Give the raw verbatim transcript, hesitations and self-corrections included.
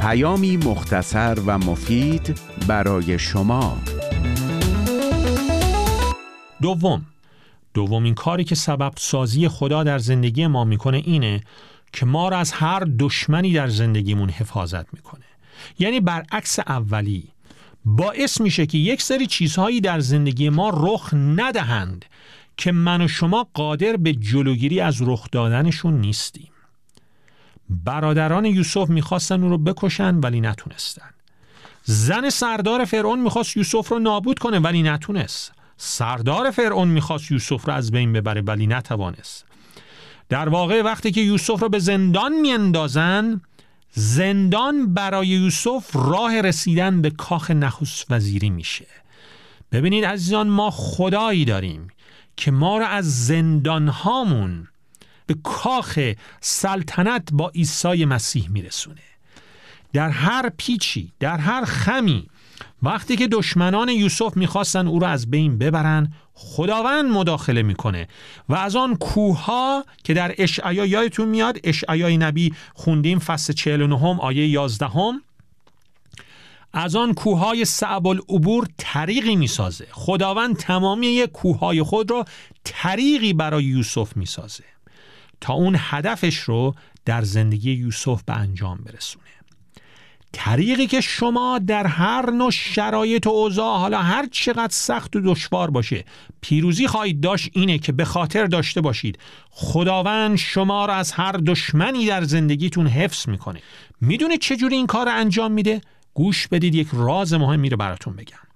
پیامی مختصر و مفید برای شما. دوم دومین کاری که سبب سازی خدا در زندگی ما میکنه اینه که ما را از هر دشمنی در زندگیمون حفاظت میکنه. یعنی برعکس اولی باعث میشه که یک سری چیزهایی در زندگی ما رخ ندهند که من و شما قادر به جلوگیری از رخ دادنشون نیستیم. برادران یوسف میخواستن اون رو بکشن ولی نتونستن. زن سردار فرعون میخواست یوسف رو نابود کنه ولی نتونست. سردار فرعون میخواست یوسف رو از بین ببره ولی نتوانست. در واقع وقتی که یوسف رو به زندان میاندازن، زندان برای یوسف راه رسیدن به کاخ نخست وزیری میشه. ببینید عزیزان، ما خدایی داریم که ما رو از زندان هامون به کاخ سلطنت با عیسی مسیح میرسونه. در هر پیچی، در هر خمی، وقتی که دشمنان یوسف میخواستن او رو از بین ببرن، خداوند مداخله میکنه و از آن کوهها که در اشعیا یادتون میاد، اشعیای نبی خوندیم فصل چهل و نه آیه یازده، از آن کوههای صعب العبور طریقی میسازه. خداوند تمامی کوههای خود رو طریقی برای یوسف میسازه تا اون هدفش رو در زندگی یوسف به انجام برسونه. طریقی که شما در هر نوع شرایط و اوضاع، حالا هر چقدر سخت و دشوار باشه، پیروزی خواهید داشت اینه که به خاطر داشته باشید خداوند شما را از هر دشمنی در زندگیتون حفظ میکنه. میدونه چجوری این کار رو انجام میده؟ گوش بدید، یک راز مهمی رو براتون بگم.